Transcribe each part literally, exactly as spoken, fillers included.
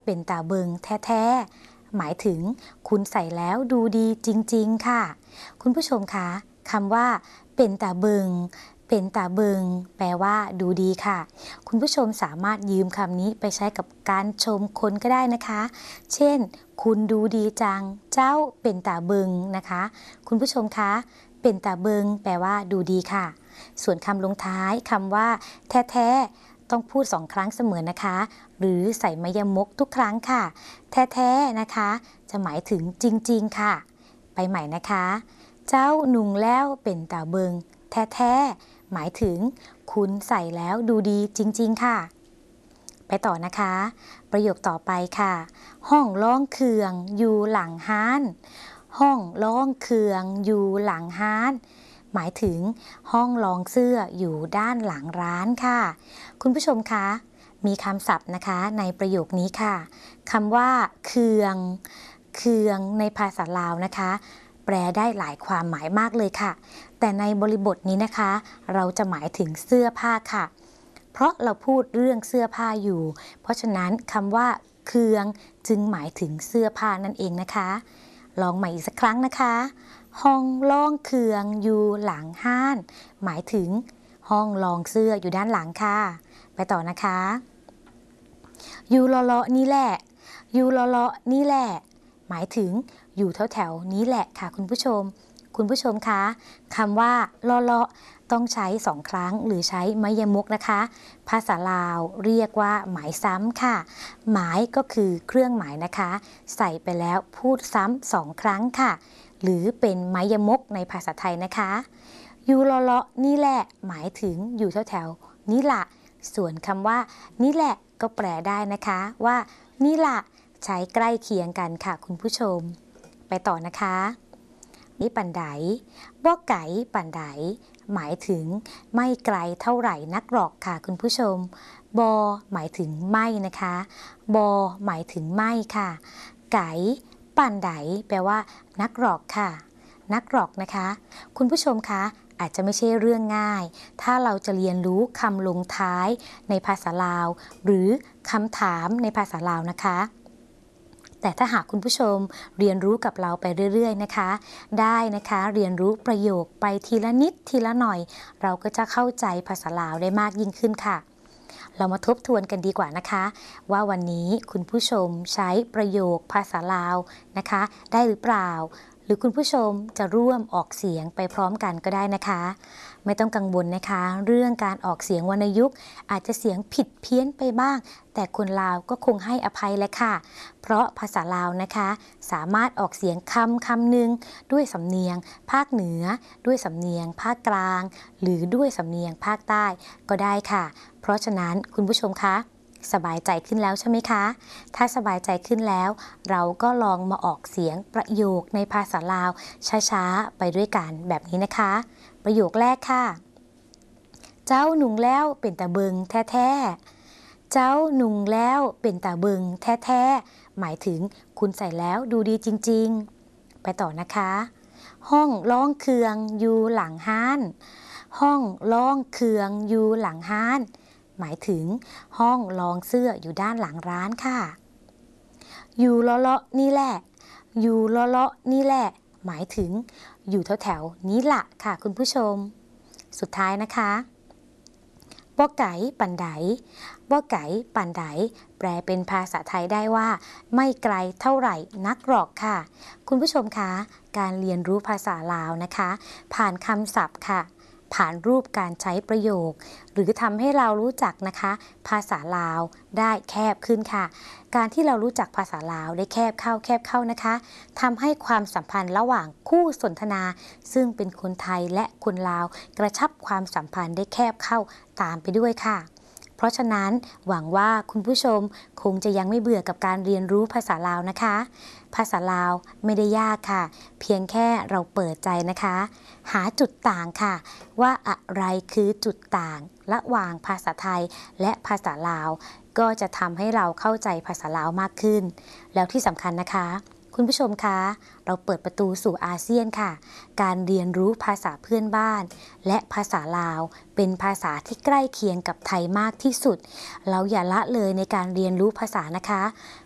เป็นตาเบิงแท้ๆหมายถึงคุณใส่แล้วดูดีจริงๆค่ะคุณผู้ชมคะคำว่าเป็นตาเบิงเป็นตาเบิงแปลว่าดูดีค่ะคุณผู้ชมสามารถยืมคำนี้ไปใช้กับการชมคนก็ได้นะคะเช่นคุณดูดีจังเจ้าเป็นตาเบิงนะคะคุณผู้ชมคะเป็นตาเบิงแปลว่าดูดีค่ะส่วนคำลงท้ายคำว่าแท้ๆต้องพูดสองครั้งเสมอนะคะหรือใส่มยมกทุกครั้งค่ะแท้ๆนะคะจะหมายถึงจริงๆค่ะไปใหม่นะคะเจ้านุ่งแล้วเป็นตาเบิงแท้ๆหมายถึงคุณใส่แล้วดูดีจริงๆค่ะไปต่อนะคะประโยคต่อไปค่ะห้องร้องเคืองอยู่หลังห้านห้องร้องเคืองอยู่หลังห้านหมายถึงห้องรองเสื้ออยู่ด้านหลังร้านค่ะคุณผู้ชมคะมีคำศัพท์นะคะในประโยคนี้ค่ะคำว่าเคืองเคืองในภาษาลาวนะคะแปลได้หลายความหมายมากเลยค่ะแต่ในบริบทนี้นะคะเราจะหมายถึงเสื้อผ้าค่ะเพราะเราพูดเรื่องเสื้อผ้าอยู่เพราะฉะนั้นคำว่าเคืองจึงหมายถึงเสื้อผ้านั่นเองนะคะลองใหม่อีกสักครั้งนะคะห้องรองเคืองอยู่หลังห้านหมายถึงห้องรองเสื้ออยู่ด้านหลังค่ะไปต่อนะคะอยู่เลาะๆนี่แหละอยู่เลาะๆนี่แหละหมายถึงอยู่แถวๆนี้แหละค่ะคุณผู้ชมคุณผู้ชมคะคำว่าเลาะๆต้องใช้สองครั้งหรือใช้มยมกนะคะภาษาลาวเรียกว่าหมายซ้ำค่ะหมายก็คือเครื่องหมายนะคะใส่ไปแล้วพูดซ้ำสองครั้งค่ะหรือเป็นมยมกในภาษาไทยนะคะอยู่เลาะๆนี่แหละหมายถึงอยู่แถวๆนี่ล่ะส่วนคำว่านี่แหละก็แปลได้นะคะว่านี่ล่ะใช้ใกล้เคียงกันค่ะคุณผู้ชมไปต่อนะคะนี่ปันไดบ่ไก่ปันไดหมายถึงไม่ไกลเท่าไหร่นักหรอกค่ะคุณผู้ชมบอหมายถึงไม่นะคะบอหมายถึงไม่ค่ะไก่ปันไดแปลว่านักหรอกค่ะนักหรอกนะคะคุณผู้ชมคะอาจจะไม่ใช่เรื่องง่ายถ้าเราจะเรียนรู้คำลงท้ายในภาษาลาวหรือคำถามในภาษาลาวนะคะแต่ถ้าหากคุณผู้ชมเรียนรู้กับเราไปเรื่อยๆนะคะได้นะคะเรียนรู้ประโยคไปทีละนิดทีละหน่อยเราก็จะเข้าใจภาษาลาวได้มากยิ่งขึ้นค่ะเรามาทบทวนกันดีกว่านะคะว่าวันนี้คุณผู้ชมใช้ประโยคภาษาลาวนะคะได้หรือเปล่าหรือคุณผู้ชมจะร่วมออกเสียงไปพร้อมกันก็ได้นะคะไม่ต้องกังวลนะคะเรื่องการออกเสียงวรรณยุกต์อาจจะเสียงผิดเพี้ยนไปบ้างแต่คนลาวก็คงให้อภัยแหละค่ะเพราะภาษาลาวนะคะสามารถออกเสียงคำคำหนึ่งด้วยสำเนียงภาคเหนือด้วยสำเนียงภาคกลางหรือด้วยสำเนียงภาคใต้ก็ได้ค่ะเพราะฉะนั้นคุณผู้ชมคะสบายใจขึ้นแล้วใช่ไหมคะถ้าสบายใจขึ้นแล้วเราก็ลองมาออกเสียงประโยคในภาษาลาวช้าๆไปด้วยกันแบบนี้นะคะประโยคแรกค่ะเจ้าหนุ่งแล้วเป็นตาเบิงแท้ๆเจ้าหนุ่งแล้วเป็นตาเบิงแท้ๆหมายถึงคุณใส่แล้วดูดีจริงๆไปต่อนะคะห้องร้องเคืองอยู่หลังห้านห้องร้องเคืองอยู่หลังห้านหมายถึงห้องรองเสื้ออยู่ด้านหลังร้านค่ะอยู่เลาะๆนี่แหละอยู่เลาะๆนี่แหละหมายถึงอยู่แถวๆนี้ละค่ะคุณผู้ชมสุดท้ายนะคะบ่ไก่ปันไดบ่ไก่ปันไดแปลเป็นภาษาไทยได้ว่าไม่ไกลเท่าไหร่นักหรอกค่ะคุณผู้ชมคะการเรียนรู้ภาษาลาวนะคะผ่านคำศัพท์ค่ะผ่านรูปการใช้ประโยคหรือทำให้เรารู้จักนะคะภาษาลาวได้แคบขึ้นค่ะการที่เรารู้จักภาษาลาวได้แคบเข้าแคบเข้านะคะทำให้ความสัมพันธ์ระหว่างคู่สนทนาซึ่งเป็นคนไทยและคนลาวกระชับความสัมพันธ์ได้แคบเข้าตามไปด้วยค่ะเพราะฉะนั้นหวังว่าคุณผู้ชมคงจะยังไม่เบื่อกับการเรียนรู้ภาษาลาวนะคะภาษาลาวไม่ได้ยากค่ะเพียงแค่เราเปิดใจนะคะหาจุดต่างค่ะว่าอะไรคือจุดต่างระหว่างภาษาไทยและภาษาลาวก็จะทำให้เราเข้าใจภาษาลาวมากขึ้นแล้วที่สำคัญนะคะคุณผู้ชมคะเราเปิดประตูสู่อาเซียนค่ะการเรียนรู้ภาษาเพื่อนบ้านและภาษาลาวเป็นภาษาที่ใกล้เคียงกับไทยมากที่สุดเราอย่าละเลยในการเรียนรู้ภาษานะคะ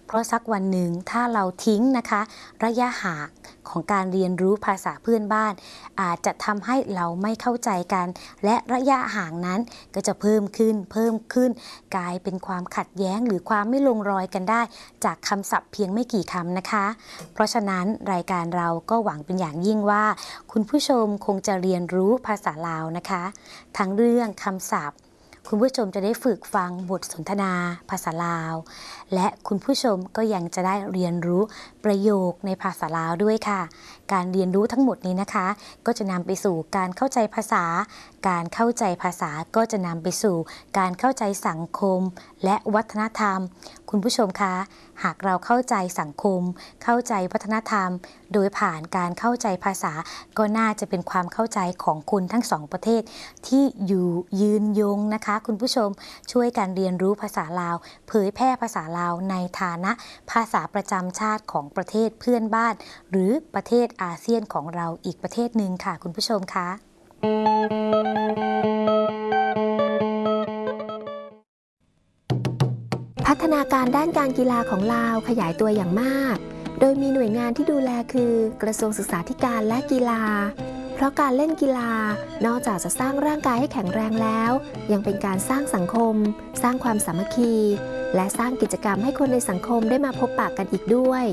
เพราะสักวันหนึ่งถ้าเราทิ้งนะคะระยะห่างของการเรียนรู้ภาษาเพื่อนบ้านอาจจะทำให้เราไม่เข้าใจกันและระยะห่างนั้นก็จะเพิ่มขึ้นเพิ่มขึ้นกลายเป็นความขัดแย้งหรือความไม่ลงรอยกันได้จากคำศัพท์เพียงไม่กี่คำนะคะเพราะฉะนั้นรายการเราก็หวังเป็นอย่างยิ่งว่าคุณผู้ชมคงจะเรียนรู้ภาษาลาวนะคะทั้งเรื่องคำศัพท์คุณผู้ชมจะได้ฝึกฟังบทสนทนาภาษาลาวและคุณผู้ชมก็ยังจะได้เรียนรู้ประโยคในภาษาลาวด้วยค่ะการเรียนรู้ทั้งหมดนี้นะคะก็จะนำไปสู่การเข้าใจภาษาการเข้าใจภาษาก็จะนำไปสู่การเข้าใจสังคมและวัฒนธรรมคุณผู้ชมคะหากเราเข้าใจสังคมเข้าใจวัฒนธรรมโดยผ่านการเข้าใจภาษาก็น่าจะเป็นความเข้าใจของคนทั้งสองประเทศที่อยู่ยืนยงนะคะคุณผู้ชมช่วยกันเรียนรู้ภาษาลาวเผยแพร่ภาษาลาวในฐานะภาษาประจำชาติของประเทศเพื่อนบ้านหรือประเทศอาเซียนของเราอีกประเทศหนึ่งค่ะคุณผู้ชมคะพัฒนาการด้านการกีฬาของลาวขยายตัวอย่างมากโดยมีหน่วยงานที่ดูแลคือกระทรวงศึกษาธิการและกีฬาเพราะการเล่นกีฬานอกจากจะสร้างร่างกายให้แข็งแรงแล้วยังเป็นการสร้างสังคมสร้างความสามัคคีและสร้างกิจกรรมให้คนในสังคมได้มาพบปะกันอีกด้วย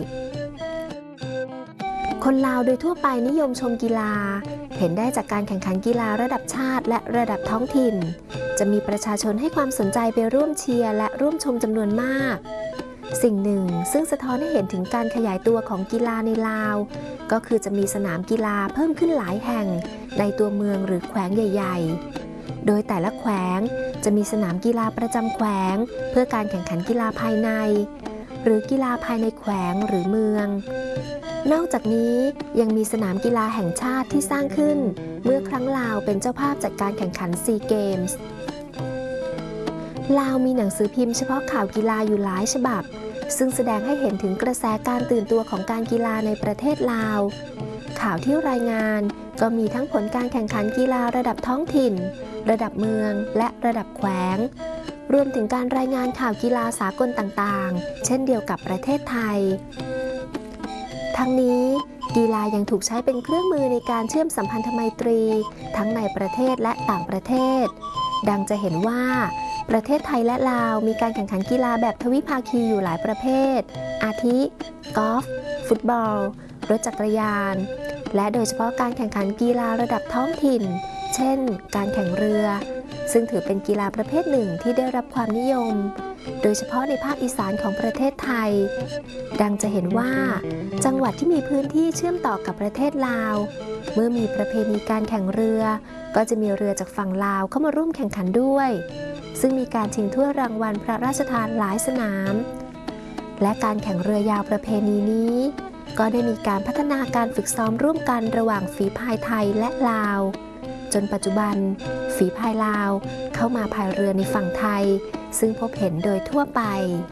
คนลาวโดยทั่วไปนิยมชมกีฬาเห็นได้จากการแข่งขันกีฬาระดับชาติและระดับท้องถิ่นจะมีประชาชนให้ความสนใจไปร่วมเชียร์และร่วมชมจำนวนมากสิ่งหนึ่งซึ่งสะท้อนให้เห็นถึงการขยายตัวของกีฬาในลาวก็คือจะมีสนามกีฬาเพิ่มขึ้นหลายแห่งในตัวเมืองหรือแขวงใหญ่ๆโดยแต่ละแขวงจะมีสนามกีฬาประจำแขวงเพื่อการแข่งขันกีฬาภายในหรือกีฬาภายในแขวงหรือเมืองนอกจากนี้ยังมีสนามกีฬาแห่งชาติที่สร้างขึ้นเมื่อครั้งลาวเป็นเจ้าภาพจัดการแข่งขันซีเกมส์ลาวมีหนังสือพิมพ์เฉพาะข่าวกีฬาอยู่หลายฉบับซึ่งแสดงให้เห็นถึงกระแสการตื่นตัวของการกีฬาในประเทศลาวข่าวที่รายงานก็มีทั้งผลการแข่งขันกีฬาระดับท้องถิ่นระดับเมืองและระดับแขวงรวมถึงการรายงานข่าวกีฬาสากลต่างๆเช่นเดียวกับประเทศไทยทั้งนี้กีฬายังถูกใช้เป็นเครื่องมือในการเชื่อมสัมพันธไมตรีทั้งในประเทศและต่างประเทศดังจะเห็นว่าประเทศไทยและลาวมีการแข่งขันกีฬาแบบทวิภาคีอยู่หลายประเภทอาทิกอล์ฟฟุตบอลรถจักรยานและโดยเฉพาะการแข่งขันกีฬาระดับท้องถิ่นเช่นการแข่งเรือซึ่งถือเป็นกีฬาประเภทหนึ่งที่ได้รับความนิยมโดยเฉพาะในภาคอีสานของประเทศไทยดังจะเห็นว่าจังหวัดที่มีพื้นที่เชื่อมต่อกับประเทศลาวเมื่อมีประเพณีการแข่งเรือก็จะมีเรือจากฝั่งลาวเข้ามาร่วมแข่งขันด้วยซึ่งมีการชิงถ้วยรางวัลพระราชทานหลายสนามและการแข่งเรือยาวประเพณีนี้ก็ได้มีการพัฒนาการฝึกซ้อมร่วมกันระหว่างฝีพายไทยและลาวจนปัจจุบันฝีพายลาวเข้ามาพายเรือในฝั่งไทยซึ่งพบเห็นโดยทั่วไป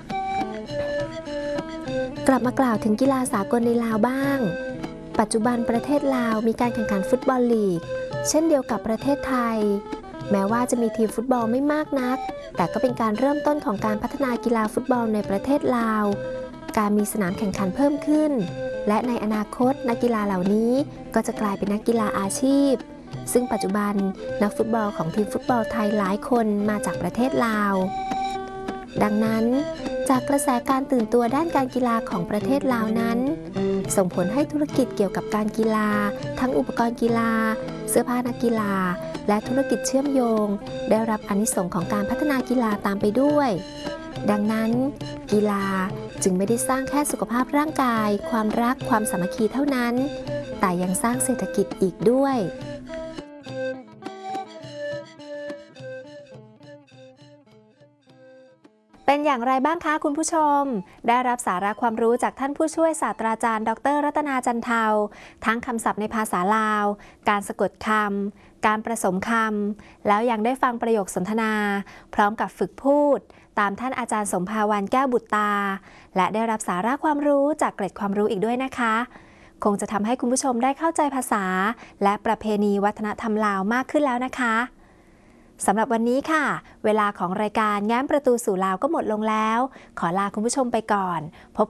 กลับมากล่าวถึงกีฬาสากลในลาวบ้างปัจจุบันประเทศลาวมีการแข่งขันฟุตบอลลีกเช่นเดียวกับประเทศไทยแม้ว่าจะมีทีมฟุตบอลไม่มากนักแต่ก็เป็นการเริ่มต้นของการพัฒนากีฬาฟุตบอลในประเทศลาวการมีสนามแข่งขันเพิ่มขึ้นและในอนาคตนักกีฬาเหล่านี้ก็จะกลายเป็นนักกีฬาอาชีพซึ่งปัจจุบันนักฟุตบอลของทีมฟุตบอลไทยหลายคนมาจากประเทศลาวดังนั้นจากกระแสการตื่นตัวด้านการกีฬาของประเทศลาวนั้นส่งผลให้ธุรกิจเกี่ยวกับการกีฬาทั้งอุปกรณ์กีฬาเสื้อผ้านักกีฬาและธุรกิจเชื่อมโยงได้รับอานิสงส์ของการพัฒนากีฬาตามไปด้วยดังนั้นกีฬาจึงไม่ได้สร้างแค่สุขภาพร่างกายความรักความสามัคคีเท่านั้นแต่ยังสร้างเศรษฐกิจอีกด้วยเป็นอย่างไรบ้างคะคุณผู้ชมได้รับสาระความรู้จากท่านผู้ช่วยศาสตราจารย์ดร.รัตนาจันเทาทั้งคำศัพท์ในภาษาลาวการสะกดคำการผสมคำแล้วยังได้ฟังประโยคสนทนาพร้อมกับฝึกพูดตามท่านอาจารย์สมภาวันแก้วบุตรตาและได้รับสาระความรู้จากเกร็ดความรู้อีกด้วยนะคะคงจะทำให้คุณผู้ชมได้เข้าใจภาษาและประเพณีวัฒนธรรมลาวมากขึ้นแล้วนะคะสำหรับวันนี้ค่ะเวลาของรายการแง้มประตูสู่ลาวก็หมดลงแล้วขอลาคุณผู้ชมไปก่อนพบ